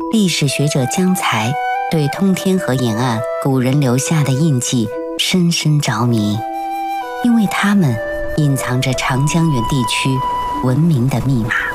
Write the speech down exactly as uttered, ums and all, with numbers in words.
历史学者江才对通天河沿岸古人留下的印记深深着迷，因为它们隐藏着长江源地区文明的密码。